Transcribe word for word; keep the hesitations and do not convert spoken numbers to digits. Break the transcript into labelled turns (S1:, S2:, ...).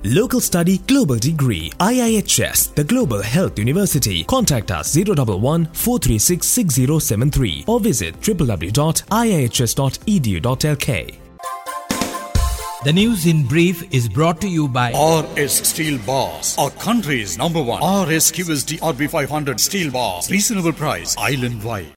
S1: Local study, global degree. I I H S, the Global Health University. Contact us zero one one, four three six, six zero seven three or visit w w w dot i i h s dot e d u dot l k.
S2: The news in brief is brought to you by
S3: R S Steel Bars, our country's number one R S Q S D R B five hundred steel bars. Reasonable price, island wide.